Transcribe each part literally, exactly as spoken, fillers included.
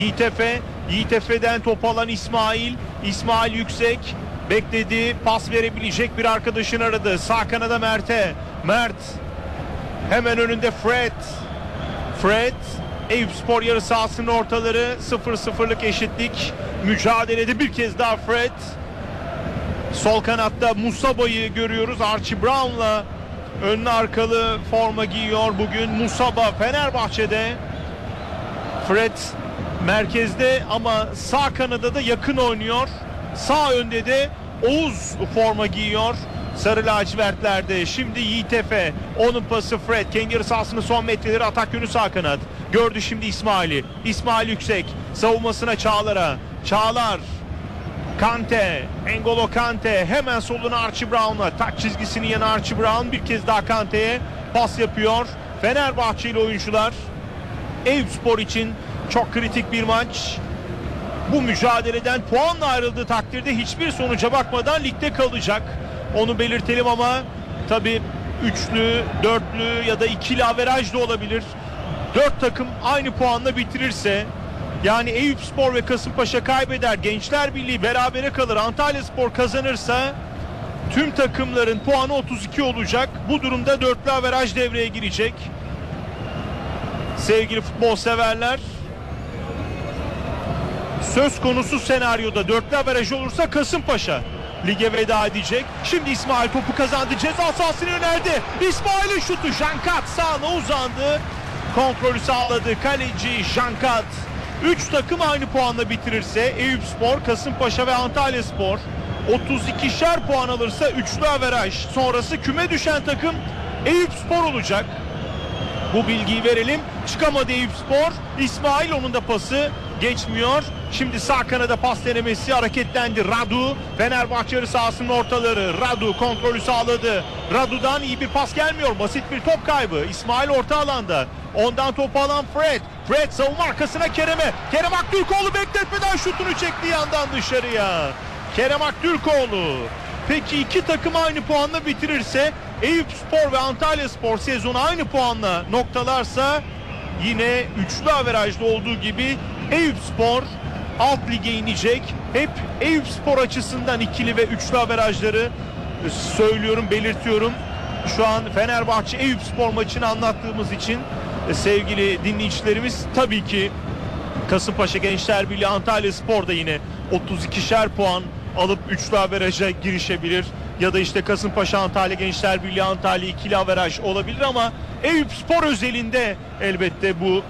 Yiğit Efe, Yiğit Efe'den top alan İsmail. İsmail yüksek bekledi, pas verebilecek bir arkadaşını aradı. Sağ kanada Mert'e. Mert hemen önünde Fred. Fred, Eyüpspor yarı sahasının ortaları, sıfır sıfırlık eşitlik mücadelede bir kez daha Fred. Sol kanatta Musaba'yı görüyoruz. Archie Brown'la önlü arkalı forma giyiyor bugün. Musaba Fenerbahçe'de. Fred merkezde ama sağ kanada da yakın oynuyor. Sağ önde de Oğuz forma giyiyor. Sarı lacivertlerde. Şimdi Yiğit Efe. Onun pası Fred. Kendi yarı sahasının son metreleri, atak yönü sağ kanat. Gördü şimdi İsmail'i. İsmail yüksek. Savunmasına Çağlar'a. Çağlar. Kante. N'Golo Kante. Hemen soluna Archie Brown'la. Tak çizgisini yana Archie Brown. Bir kez daha Kante'ye pas yapıyor. Fenerbahçeli oyuncular. Eyüpspor için çok kritik bir maç. Bu mücadeleden puanla ayrıldığı takdirde hiçbir sonuca bakmadan ligde kalacak. Onu belirtelim ama tabii üçlü, dörtlü ya da ikili averaj da olabilir. Dört takım aynı puanla bitirirse, yani Eyüpspor ve Kasımpaşa kaybeder, Gençler Birliği berabere kalır, Antalyaspor kazanırsa tüm takımların puanı otuz iki olacak. Bu durumda dörtlü averaj devreye girecek. Sevgili futbol severler, söz konusu senaryoda dörtlü averaj olursa Kasımpaşa lige veda edecek. Şimdi İsmail topu kazandı. Ceza sahasını önerdi. İsmail'in şutu. Jankat sağına uzandı. Kontrolü sağladı kaleci Jankat. üç takım aynı puanla bitirirse Eyüpspor, Kasımpaşa ve Antalyaspor otuz ikişer puan alırsa üçlü averaj. Sonrası küme düşen takım Eyüpspor olacak. Bu bilgiyi verelim. Çıkamadı Eyüpspor. İsmail, onun da pası geçmiyor. Şimdi sağ kanada pas denemesi, hareketlendi Radu. Fenerbahçe yarı sahasının ortaları. Radu kontrolü sağladı. Radu'dan iyi bir pas gelmiyor. Basit bir top kaybı. İsmail orta alanda. Ondan topu alan Fred. Fred savunma arkasına Kerem'e. Kerem Aktürkoğlu bekletmeden şutunu çekti yandan dışarıya. Kerem Aktürkoğlu. Peki iki takım aynı puanla bitirirse, Eyüpspor ve Antalyaspor sezonu aynı puanla noktalarsa, yine üçlü averajda olduğu gibi Eyüpspor alt lige inecek. Hep Eyüpspor açısından ikili ve üçlü averajları söylüyorum, belirtiyorum. Şu an Fenerbahçe Eyüpspor maçını anlattığımız için sevgili dinleyicilerimiz, tabii ki Kasımpaşa, Gençler Birliği, Antalyaspor da yine otuz ikişer puan alıp üçlü averaja girişebilir. Ya da işte Kasımpaşa, Antalya, Gençler Birliği, Antalya ikili averaj olabilir ama Eyüpspor özelinde elbette bu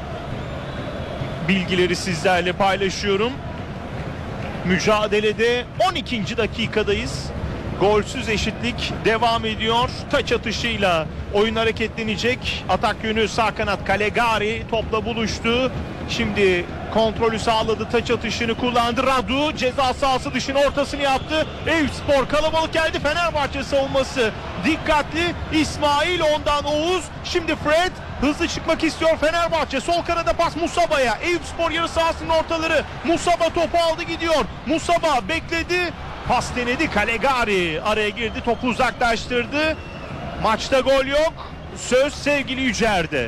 bilgileri sizlerle paylaşıyorum. Mücadelede on ikinci dakikadayız. Golsüz eşitlik devam ediyor. Taç atışıyla oyun hareketlenecek. Atak yönü sağ kanat Calegari topla buluştu. Şimdi kontrolü sağladı. Taç atışını kullandı. Radu ceza sahası dışına ortasını yaptı. Eyüpspor kalabalık geldi. Fenerbahçe savunması dikkatli. İsmail, ondan Oğuz. Şimdi Fred hızlı çıkmak istiyor Fenerbahçe. Sol kanada pas Musaba'ya. Eyüpspor yarı sahasının ortaları. Musaba topu aldı gidiyor. Musaba bekledi. Pas denedi. Calegari araya girdi. Topu uzaklaştırdı. Maçta gol yok. Söz sevgili Yücer'de.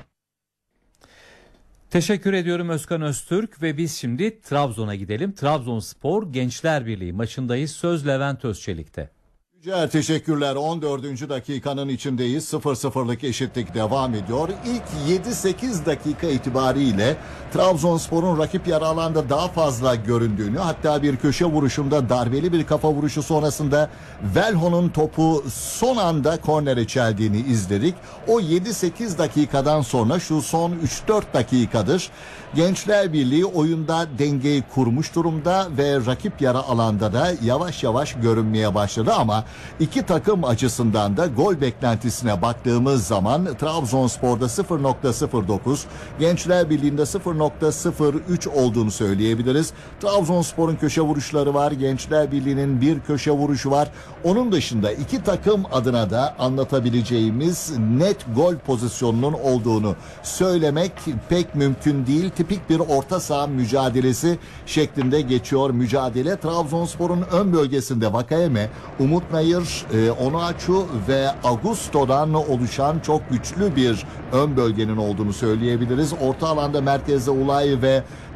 Teşekkür ediyorum Özkan Öztürk ve biz şimdi Trabzon'a gidelim. Trabzonspor Gençler Birliği maçındayız. Söz Levent Özçelik'te. Yücel, teşekkürler. on dördüncü dakikanın içindeyiz. sıfır sıfırlık eşitlik devam ediyor. İlk yedi sekiz dakika itibariyle Trabzonspor'un rakip yarı alanda daha fazla göründüğünü, hatta bir köşe vuruşunda darbeli bir kafa vuruşu sonrasında Velho'nun topu son anda kornere çeldiğini izledik. O yedi sekiz dakikadan sonra şu son üç dört dakikadır Gençler Birliği oyunda dengeyi kurmuş durumda ve rakip yarı alanda da yavaş yavaş görünmeye başladı ama iki takım açısından da gol beklentisine baktığımız zaman Trabzonspor'da sıfır nokta sıfır dokuz, Gençler Birliği'nde sıfır nokta sıfır üç olduğunu söyleyebiliriz. Trabzonspor'un köşe vuruşları var, Gençler Birliği'nin bir köşe vuruşu var. Onun dışında iki takım adına da anlatabileceğimiz net gol pozisyonunun olduğunu söylemek pek mümkün değil. tipik bir orta saha mücadelesi şeklinde geçiyor mücadele. Trabzonspor'un ön bölgesinde Vakayeme, Umut Nayır, e, Onuachu ve Augusto'dan oluşan çok güçlü bir ön bölgenin olduğunu söyleyebiliriz. Orta alanda merkezde Ulay ve